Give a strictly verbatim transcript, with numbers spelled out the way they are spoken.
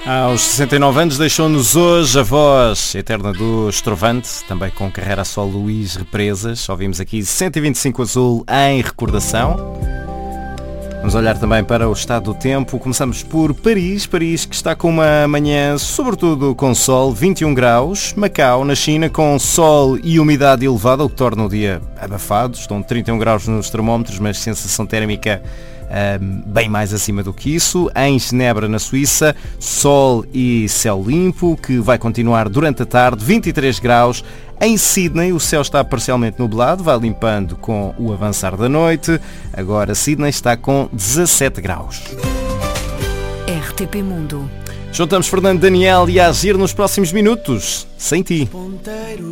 Aos sessenta e nove anos deixou-nos hoje a voz eterna do Estrovante, também com carreira a solo Luís Represas. Ouvimos aqui cento e vinte e cinco Azul em recordação. Vamos olhar também para o estado do tempo. Começamos por Paris, Paris que está com uma manhã sobretudo com sol, vinte e um graus. Macau, na China, com sol e umidade elevada, o que torna o dia abafado. Estão trinta e um graus nos termómetros, mas sensação térmica Um, bem mais acima do que isso. Em Genebra, na Suíça, sol e céu limpo, que vai continuar durante a tarde, vinte e três graus. Em Sydney, o céu está parcialmente nublado, vai limpando com o avançar da noite. Agora Sydney está com dezassete graus. R T P Mundo. Juntamos Fernando Daniel e a agir nos próximos minutos. Sem ti.